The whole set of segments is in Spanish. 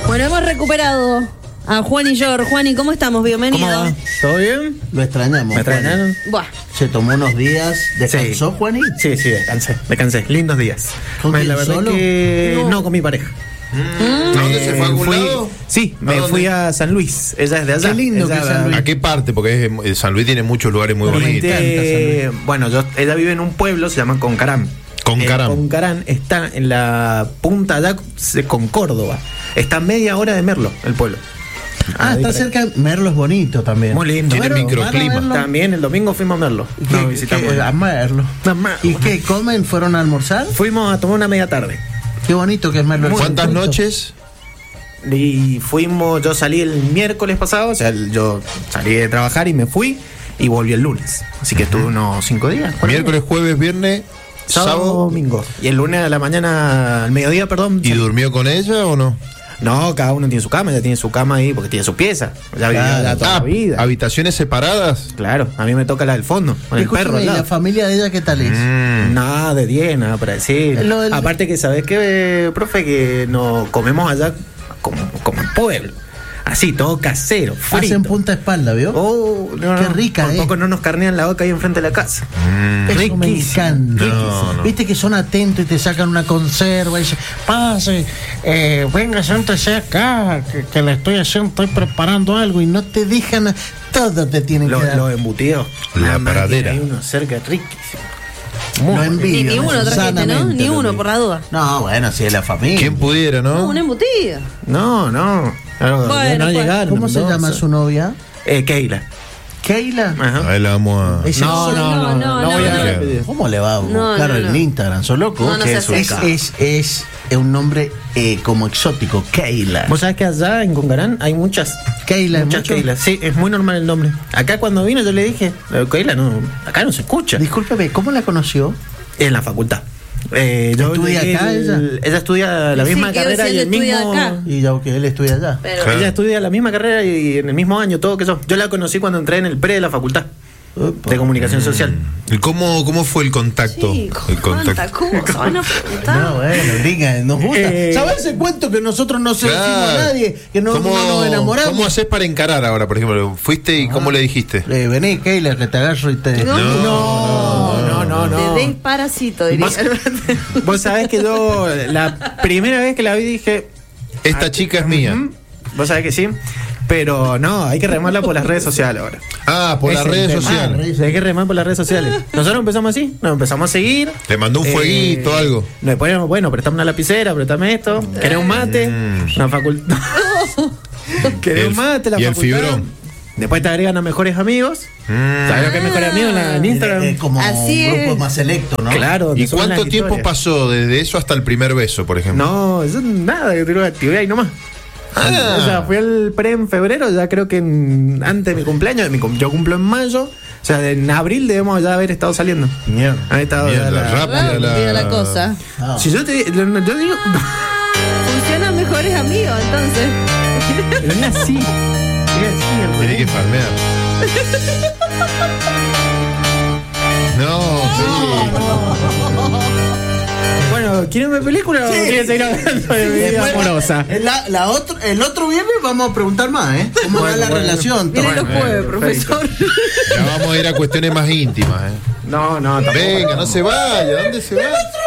Bueno, hemos recuperado a Juan y George. Juan, ¿y cómo estamos? Bienvenido. ¿Cómo va? ¿Todo bien? Lo extrañamos. ¿Me extrañaron? Buah. Se tomó unos días. ¿Descansó, Juaní? Sí, descansé. Lindos días. ¿Con quién, la verdad solo? que no, con mi pareja. ¿A dónde se fue? ¿A algún lado? Sí, me fui a San Luis. Ella es de allá. Qué lindo Ella que es San Luis. ¿A qué parte? Porque San Luis tiene muchos lugares muy Pero me bonitos. encanta San Luis. Bueno, ella vive en un pueblo, se llama Concarán. Concarán. Concarán está en la punta allá con Córdoba. Está a media hora de Merlo, el pueblo. Está cerca. Merlo es bonito también. Muy lindo. Tiene Bueno, microclima. van a verlo. También el domingo fuimos a Merlo. ¿Y Nos qué- visitamos. qué- a Merlo. A Merlo. ¿Y qué comen? ¿Fueron a almorzar? Fuimos a tomar una media tarde. Qué bonito que es Merlo. ¿Cuántas noches? Y yo salí el miércoles pasado, o sea, yo salí de trabajar y me fui y volví el lunes. Así que estuve unos 5 días. Miércoles, jueves, viernes, sábado, sábado. domingo. Y el lunes a la mañana, al mediodía, perdón. ¿Y salí. durmió con ella o no? No, cada uno tiene su cama, ella tiene su cama ahí porque tiene su pieza. Ya vivió allá toda la vida. ¿Habitaciones separadas? Claro, a mí me toca la del fondo, con el perro Escúchame, al ¿y la lado. familia de ella qué tal es? Nada de 10, nada para decir. Lo del- Aparte que, ¿sabes qué, profe? Que nos comemos allá como en pueblo. Así, todo casero, frito. Hacen punta espalda, ¿vio? Oh, no, Qué no. rica, Por poco no nos carnean la boca ahí enfrente de la casa. Eso me riquísimo, encanta. No. Viste que son atentos y te sacan una conserva y dicen, pase, venga, siéntese acá, que le estoy haciendo, estoy preparando algo y no te dejan, todo te tienen que dar. Los embutidos. La máquina, paradera. Hay uno cerca riquísimo. Lo envidian, Ni uno eso, trajiste, ¿no? sanamente Ni lo uno, envidian. por la duda. No, bueno, si es la familia. ¿Quién pudiera, No, no? un embutido. No. Claro, Bueno, no pues. llegaron. ¿Cómo se llama su novia? Keila. Keila. Ajá. Ahí la vamos a... Es No, el- no voy a no. ¿Cómo le va a No, buscar no, en no. Instagram? ¿Sos loco? No, no Que se es, acerca. es un nombre como exótico, Keila. Vos sabés que allá en Congarán hay muchas Keila, muchas mucho. Keila. Sí, es muy normal el nombre. Acá cuando vino yo le dije, Keila no, acá no se escucha. Discúlpeme, ¿cómo la conoció? En la facultad. Yo ¿Estudia llegué acá ella? Ella estudia la Sí, misma quiero carrera decir, y el estudia mismo. acá. Y ya que él estudia allá. Pero Claro. Ella estudia la misma carrera y en el mismo año, todo que yo. Yo la conocí cuando entré en el pre de la facultad de comunicación social. ¿Y cómo fue el contacto? chicos, El cuánta cosa van a preguntar. No, bueno, diga, nos gusta. Eh, ¿Sabes ese cuento que nosotros no se lo decimos a Claro. nadie? Que no nos enamoramos. ¿Cómo haces para encarar ahora, por ejemplo? ¿Fuiste y cómo le dijiste? Vení, Keila, que te agarro y te. No. De desparasito, diría. Vos sabés que yo la primera vez que la vi dije, Esta chica es mía. vos sabés que sí, pero no, hay que remarla por las redes sociales ahora. Ah, por las Ese es el redes tema. sociales. Hay que remar por las redes sociales. Nosotros empezamos así, nos empezamos a seguir. Te mandó un fueguito, algo. Después, bueno, préstame una lapicera, préstame esto. ¿Querés un mate? Una facultad. ¿Querés Y un mate? La y el facultad. fibrón. Después te agregan a mejores amigos. ¿Sabes lo que es mejores amigos en Instagram? Es como Así un grupo es. más selecto, ¿no? Claro. ¿Y te suben cuánto las tiempo historias. pasó desde eso hasta el primer beso, por ejemplo? No, eso nada, que tengo actividad y nomás. Ah. O sea, fui al pre en febrero, ya creo que antes de mi cumpleaños, yo cumplo en mayo, o sea, en abril debemos ya haber estado saliendo. Mierda. Haber estado Mierda, ya rápido. Rápida la cosa. Ah. Si yo te yo digo, Funcionan mejores amigos, entonces. pero es así. Es así el Tiene re- que farmear. No, Bueno, ¿quieren ver película o quieren seguir hablando de mi vida Después, amorosa? el otro viernes vamos a preguntar más, ¿eh? ¿Cómo va la relación? Viene los jueves, perfecto. profesor. ya vamos a ir a cuestiones más íntimas, ¿eh? No, tampoco. Venga, no se vaya, ¿dónde se va?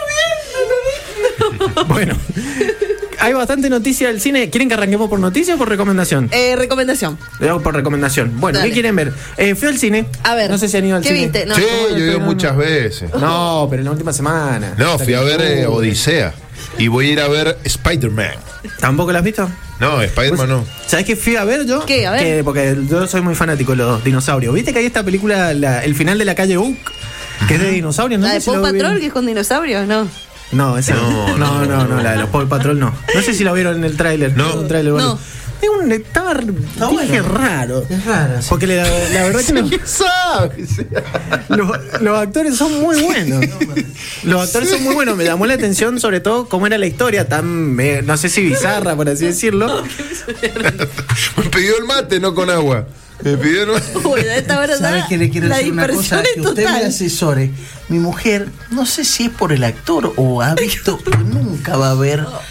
Bueno, hay bastante noticia del cine. ¿Quieren que arranquemos por noticia o por recomendación? Recomendación. Por recomendación. Bueno, Dale. ¿qué quieren ver? Fui al cine. A ver. No sé si han ido al ¿Qué cine. viste? No. Sí, ¿cómo yo he ido pero no? muchas veces. No, pero en la última semana. No, fui a ver Odisea. Y voy a ir a ver Spider-Man. ¿Tampoco la has visto? No, Spider-Man no. ¿Sabes qué fui a ver yo? ¿Qué? A ver. Porque yo soy muy fanático de los dinosaurios. ¿Viste que hay esta película, el final de la calle Hook? Que es de dinosaurios, ¿no? ¿La sé de si Paw lo Patrol, vieron. que es con dinosaurios? No. No, esa no, la de los Paw Patrol no. No sé si la vieron en el tráiler. No. Un tráiler, bueno. No. Es un dije bueno. raro. Es rara, sí. Porque la verdad que ¿Qué sabes? los actores son muy buenos. Los actores son muy buenos. Me llamó la atención sobre todo cómo era la historia, tan, no sé si bizarra, por así decirlo. Me pidió el mate, no con agua. Me pidió el mate. Uy, a esta hora ¿Sabe ya que le quiero la decir una dispersión cosa? es Que usted me total. asesore. Mi mujer, no sé si es por el actor o ha visto, que nunca va a ver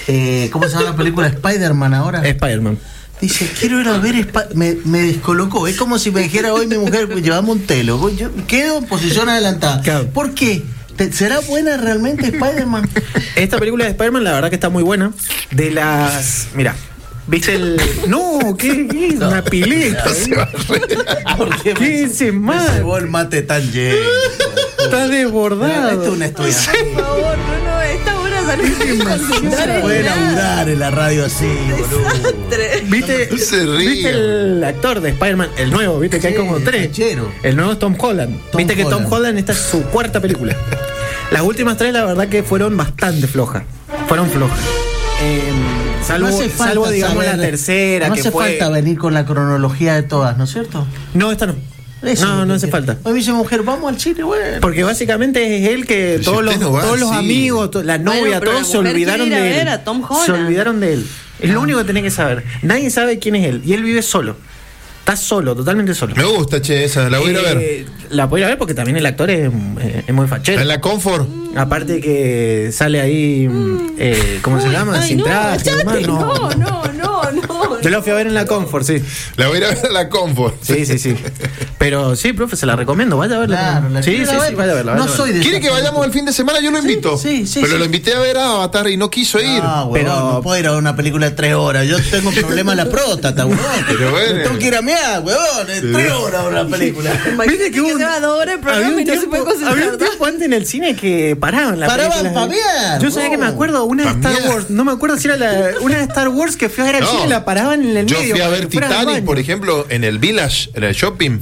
¿cómo se llama la película? Spider-Man ahora. Spider-Man. Dice, quiero ir a ver me descolocó. Es como si me dijera hoy mi mujer, llevamos un telo. Yo quedo en posición adelantada. Claro. ¿Por qué? ¿Será buena realmente Spider-Man? Esta película de Spider-Man, la verdad que está muy buena. De las... Mira, ¿viste el...? No, ¿qué es? Una pileta. Porque ¿Qué es ese me mal? cebó el mate tan lleno. Está desbordado. Esto es una estudiante. Por favor, no, esta hora No se puede laburar en la radio así, boludo. ¿Viste, No se ría. ¿Viste el actor de Spider-Man? El nuevo, ¿viste? Que hay Sí, como el 3. fachero. El nuevo es Tom Holland. Tom ¿Viste que Tom Holland. Holland esta es su cuarta película? Las últimas 3 la verdad que fueron bastante flojas. Fueron flojas. Salvo, No hace falta salvo digamos saber- la tercera no que hace fue... falta venir con la cronología de todas, ¿no es cierto? No, esta no. Eso No, es no lo hace que- falta. Hoy me dice mujer, vamos al cine, bueno. Porque básicamente es él que Pero todos si los, usted no va, todos los sí. amigos, la Bueno, novia, pero todos la se mujer olvidaron quiere ir a de él. ver a Tom Holland. Se olvidaron de él. Es lo único que tenés que saber. Nadie sabe quién es él. Y él vive solo. Está solo, totalmente solo. Me gusta, che, esa, la voy a ir a ver. La voy a ir a ver porque también el actor es muy fachero. ¿En la Comfort? Aparte que sale ahí, ¿cómo se llama? Ay, Sin no, traje. y demás, cállate, no. Yo la fui a ver en la Comfort, sí. La voy a ir a ver en la Comfort. Sí. Pero sí, profe, se la recomiendo. Vaya a verla. Claro, la sí, quiero ir a ver. vaya a verla. No vaya a soy verla. de ¿Quiere esa que vayamos el fin de semana? Yo lo invito. sí, Pero sí. lo invité a ver a Avatar y no quiso ir. Ah, huevón, Pero- no puedo ir a ver una película de 3 horas. Yo tengo problema en la próstata, huevón. Pero bueno. Tengo que ir a mear, huevón. Es 3 horas una película. Imagínate que hubo se va 2 horas el programa había y no se puede concentrar. había un tiempo antes en el cine que paraban la Paraban película. pa' mear, Yo sabía que me acuerdo una de Pa' Star mear. Wars, no me acuerdo si era una de Star Wars que fui a ver al No. cine, la paraban en el Yo medio. fui a para ver que fuera al Titanic, baño. por ejemplo, en el Village, en el shopping.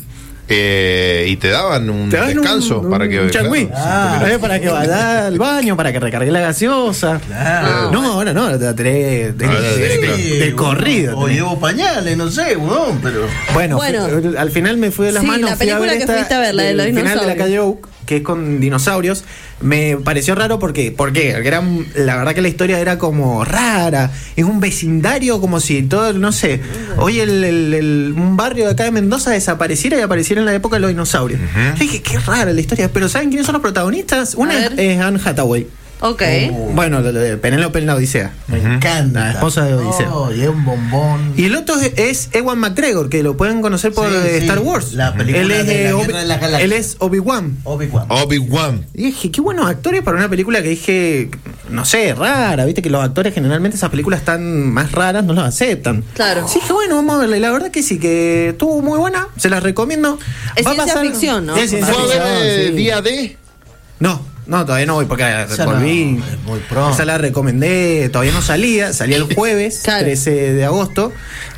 Y te daban un Te daban descanso para que. un changüí. Ah. Para que vaya al baño, para que recargue la gaseosa. Claro. No, ahora no, ahora te la tenés de corrido. O tenés. llevo pañales, no sé, huevón, pero. Bueno, Bueno. al final me fui de las Sí, manos. la fui a ver película que esta fuiste a ver, la de los del final de la dinosaurios. calle Oak, que es con dinosaurios. Me pareció raro porque era, la verdad que la historia era como rara. Es un vecindario como si todo, no sé, hoy un barrio de acá de Mendoza desapareciera y apareciera en la época de los dinosaurios. Dije, qué rara la historia. Pero ¿saben quiénes son los protagonistas? Una ver. es Anne Hathaway. Ok. Bueno, lo de Penélope en la Odisea. Me encanta. La esposa de Odiseo. Oh, y es un bombón. Y el otro es Ewan McGregor, que lo pueden conocer por Sí, sí. Star Wars. La película él es, de la Obi- Guerra de las Galaxias. él es Obi-Wan. Obi-Wan. Obi-Wan. Y dije, qué buenos actores para una película que dije, no sé, rara. Viste que los actores generalmente esas películas tan más raras no las aceptan. Claro. Sí, dije, bueno, vamos a verla. Y la verdad que sí, que estuvo muy buena. Se las recomiendo. Es Va a ciencia pasar- ficción, ¿no? Es ciencia ¿Fue a ver ficción, sí. Día D? No, todavía no voy porque Esa volví. no, es muy pronto. Esa la recomendé, todavía no salía el jueves, Claro. 13 de agosto,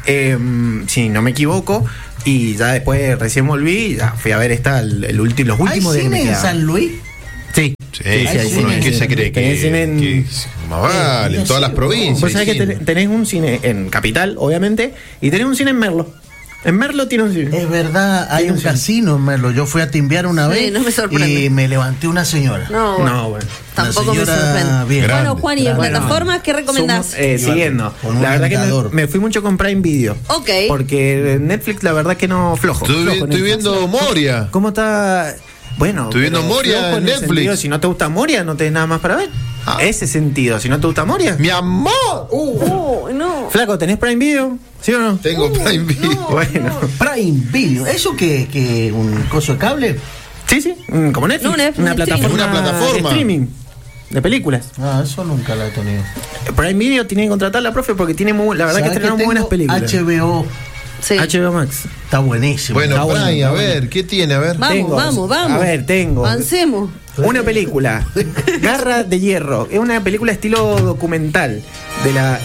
si no me equivoco, y ya después recién volví y ya fui a ver los ¿Hay últimos días que me cine en quedaban. San Luis? Sí. Sí, hay uno, cine. ¿qué se cree? Tenés cine Que más vale, en todas las provincias. Vos sabés hay que cine. tenés un cine en Capital, obviamente, y tenés un cine en Merlo. En Merlo tiene un cine. Es verdad, hay Sí, un sí. casino en Merlo. Yo fui a timbear una Sí, vez no me sorprende. y me levanté una señora. No, No, bueno. tampoco me Una señora sorprende. bien Bueno, grande. Juan, ¿y en Bueno, plataformas qué recomendás? Siguiendo. Con un La verdad que andador. me fui mucho con Prime Video. Ok. Porque Netflix, la verdad que no flojo. Estoy Netflix. viendo Moria. ¿Cómo está? Bueno, Estoy viendo pero Moria flojo en el Netflix. sentido, si no te gusta Moria, no tenés nada más para ver. Ah. Ese sentido, si no te gusta Moria. ¡Mi amor! Oh, no. Flaco, ¿tenés Prime Video? ¿Sí o no? Tengo Prime Video. Bueno. Prime Video. ¿Eso que un coso de cable? Sí, como Netflix. No, Netflix, una streaming. plataforma, Una plataforma. de streaming de películas. Ah, eso nunca la he tenido. Prime Video tiene que contratarla, profe, porque tiene la verdad que ¿Sabes estrenaron muy tengo buenas películas. HBO Sí. HBO Max. está buenísimo. Bueno, Está bueno, Prime, está a bueno. ver, ¿qué tiene? A ver. Vamos. A ver, tengo. Avancemos. Una película, Garra de Hierro. Es una película estilo documental de la.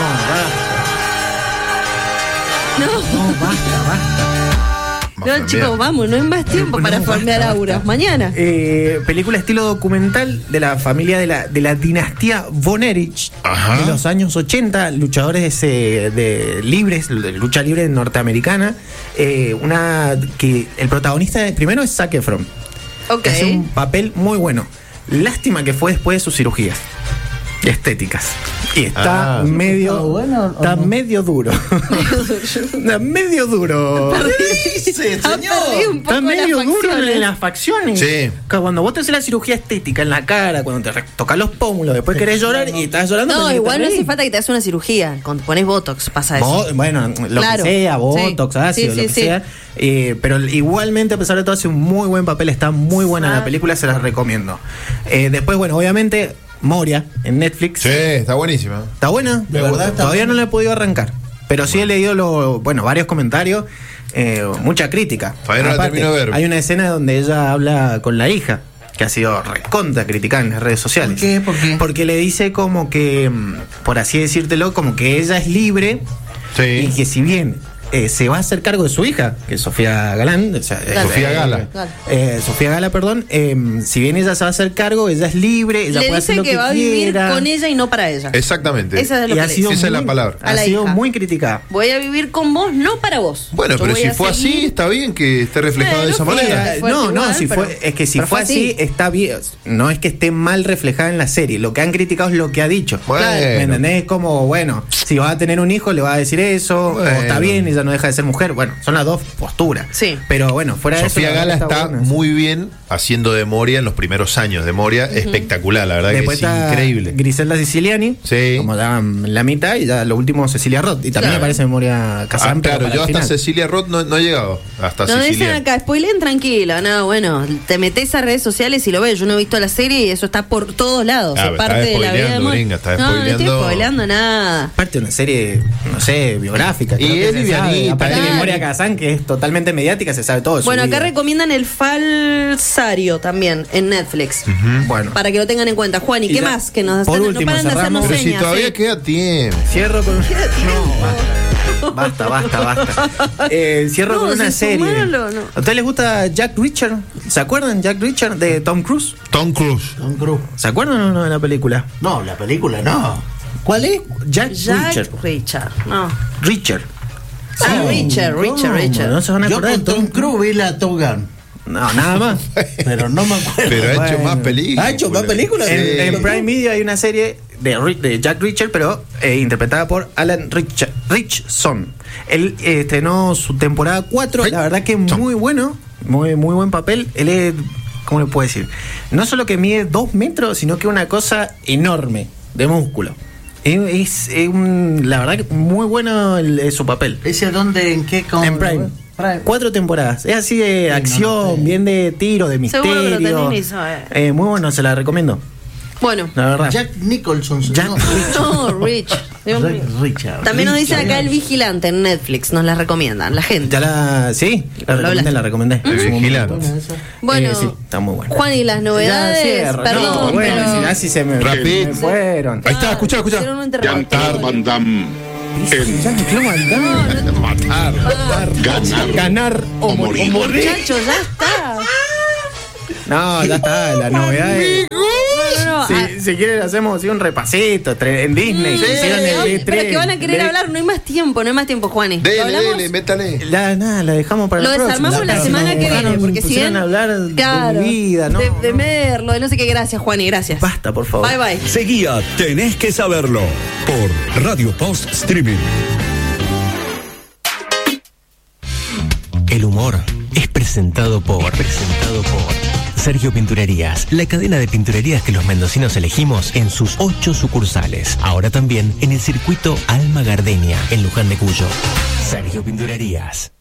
No, basta. No, chicos, vamos, no hay más tiempo para formear auras. Mañana. Película estilo documental de la familia de la dinastía Von Erich Ajá. de los años 80, luchadores de lucha libre norteamericana. Una que el protagonista primero es Zac Efron. Ok. Que hace un papel muy bueno. Lástima que fue después de sus cirugías. estéticas. Y está medio. ¿Está bueno o está no? medio duro. Está medio duro. Sí, Ha perdido un poco Está medio las duro facciones. en las facciones. Sí. Cuando vos te haces la cirugía estética en la cara, cuando te tocas los pómulos, después querés llorar y estás llorando. No, porque igual te no hace reís. falta que te hagas una cirugía. Cuando pones Botox pasa eso. Bueno, lo Claro. que sea, Botox, Sí. ácido, Sí, lo sí, que sí. sea. Pero igualmente, a pesar de todo, hace un muy buen papel. Está muy buena la película, se las recomiendo. Después, bueno, obviamente, Moria en Netflix. Sí, está buenísima. ¿Está buena? De verdad está Todavía buena. no la he podido arrancar. Pero sí he leído varios comentarios, mucha crítica. Todavía no la Aparte, termino de ver. hay una escena donde ella habla con la hija, que ha sido recontra criticada en las redes sociales. ¿Por qué? ¿Por qué? Porque le dice como que, por así decírtelo, como que ella es libre Sí. y que si bien se va a hacer cargo de su hija, que es Sofía Galán, o sea, Sofía Gala. Sofía Gala, perdón, si bien ella se va a hacer cargo, ella es libre, ella Le puede hacer dice lo que que va a vivir quiera. con ella y no para ella. Exactamente. Esa es lo Y que ha le sido dice. Esa es la muy- palabra. A Ha la sido hija. muy criticada. Voy a vivir con vos, no para vos. Bueno, Yo pero voy si a fue así, seguir. está bien que esté reflejado de esa Bueno, manera. fue No, igual, si pero- fue, es que si pero fue así, está bien. No es que esté mal reflejada en la serie. Lo que han criticado es lo que ha dicho. Bueno. ¿Me entendés? Es como, bueno, si vas a tener un hijo, le vas a decir eso. Bueno. O está bien, ella no deja de ser mujer. Bueno, son las dos posturas. Sí. Pero bueno, fuera de Sofía eso. la Gala verdad está buena. muy bien haciendo de Moria en los primeros años de Moria. Espectacular, la verdad Después que es está increíble. Griselda Siciliani, Sí. como ya en la mitad, y ya lo último Cecilia Roth. Y también Claro. aparece Memoria Kazan. pero Claro, para yo el hasta final. Cecilia Roth no he llegado. Hasta No dicen Sicilia. acá, spoileen tranquila. No, bueno, te metes a redes sociales y lo ves. Yo no he visto la serie y eso está por todos lados. Ah, es pero parte estás de la vida de spoileando, Moria. gringa, estás No, no estoy spoileando. spoileando nada. Aparte de una serie, no sé, biográfica. Y creo que es se livianita, sabe. Aparte de claro. Memoria Kazan, que es totalmente mediática, se sabe todo de su Bueno, acá vida. recomiendan El Falsario también en Netflix. Bueno, Para que lo tengan en cuenta. Juan, ¿y Y qué ya, más? Que nos por están, último, no paran de cerramos. hacernos Pero si señas. todavía sí. queda tiempo. cierro con. No, basta. Cierro No, con una si serie. sumalo, no. ¿A ustedes les gusta Jack Reacher? ¿Se acuerdan Jack Reacher de Tom Cruise? Tom Cruise. Tom Cruise. ¿Se acuerdan o no de la película? No, la película no. ¿Cuál es? Jack Jack Reacher. Richard. No. Reacher. Ah, Richard. No se van a Yo acordar con de Tom Cruise vi la Top Gun, No, nada más. pero no me acuerdo. Pero ha hecho Bueno. más películas. ¿Ha hecho más películas? En Prime Video hay una serie de Jack Reacher, pero interpretada por Alan Ritchson. Él estrenó su temporada 4, la verdad que muy bueno, muy buen papel. Él es, ¿cómo le puedo decir? No solo que mide 2 metros, sino que una cosa enorme de músculo. La verdad que muy bueno su papel. ¿Ese dónde, en qué? En Prime. 4 temporadas. Es así de acción, sé. bien de tiro, de Seguro que lo misterio. tenés, ¿sabes? Muy bueno, se la recomiendo. Bueno. La verdad. Jack Nicholson. Jack No, Rich. Dios mío. Richard. También nos dice Richard. acá El Vigilante en Netflix. Nos la recomiendan, la gente. Ya la recomendé. El en su Vigilante. momento. Bueno, Sí, está muy bueno. Juan, y las novedades. Ya cierro. Perdón, No, bueno, pero- si así se me, Rapid. me fueron. Ahí está, escuchá. Hicieron un interrogatorio. Cantar Van Damme. Matar. Ganar o morir. Muchachos, ya está. No, ya está. La novedad es. No, Si quieren, hacemos un repasito en Disney. que hicieron el E3. pero que van a querer hablar, no hay más tiempo, Juanes. ¿Lo hablamos? Dele, métale. La dejamos para Lo la próxima. desarmamos la semana que viene, porque si pusieron bien a hablar claro, de mi vida, ¿no? de Merlo, de no sé qué, gracias, Juani, gracias. Basta, por favor. Bye bye. Seguía Tenés que saberlo por Radio Post Streaming. El humor es presentado por Sergio Pinturerías, la cadena de pinturerías que los mendocinos elegimos en sus 8 sucursales. Ahora también en el circuito Alma Gardenia, en Luján de Cuyo. Sergio Pinturerías.